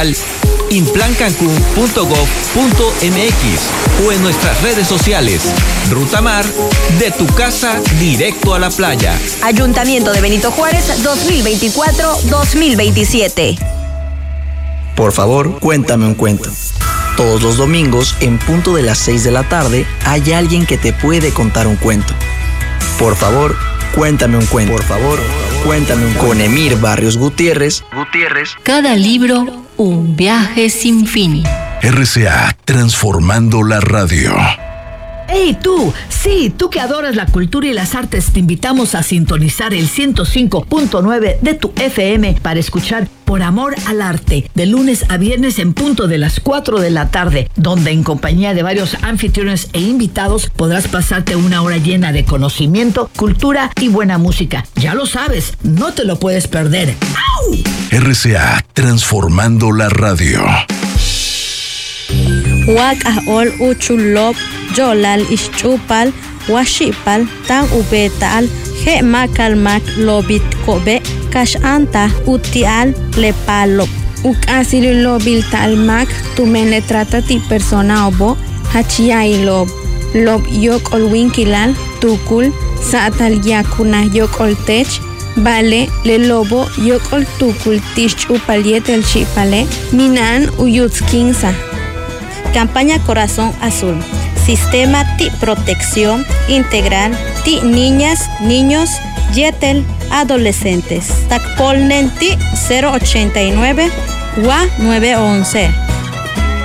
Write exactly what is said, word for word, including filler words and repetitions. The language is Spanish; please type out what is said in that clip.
oficial implan cancún punto gov punto mx o en nuestras redes sociales. Ruta Mar, de tu casa directo a la playa. Ayuntamiento de Benito Juárez dos mil veinticuatro dos mil veintisiete. Por favor, cuéntame un cuento. Todos los domingos, en punto de las seis de la tarde, hay alguien que te puede contar un cuento. Por favor, cuéntame un cuento. Por favor, cuéntame un cuento. Con Emir Barrios Gutiérrez. Gutiérrez. Cada libro, un viaje sin fin. R C A, transformando la radio. ¡Hey tú! Sí, tú que adoras la cultura y las artes, te invitamos a sintonizar el ciento cinco punto nueve de tu F M para escuchar Por Amor al Arte, de lunes a viernes en punto de las cuatro de la tarde, donde en compañía de varios anfitriones e invitados podrás pasarte una hora llena de conocimiento, cultura y buena música. Ya lo sabes, no te lo puedes perder. ¡Au! R C A, transformando la radio. Wak ahol uchulop, jolal ischupal, washipal, tan ubetal, he makalmak lobit kobe, kashanta utial lepalop. Ukasil lobil talmak, tu menetrata ti persona obo, hachiai lob. Lob yok ol winkilal, tukul, saatal yakuna yok ol tech, vale le lobo yok ol tukul tish upaliet el chipale, minan uyutskinsa. Campaña Corazón Azul. Sistema T I Protección Integral T I Niñas, Niños, Yetel, Adolescentes. Tacpolnen T I cero ochenta y nueve, W A nueve once.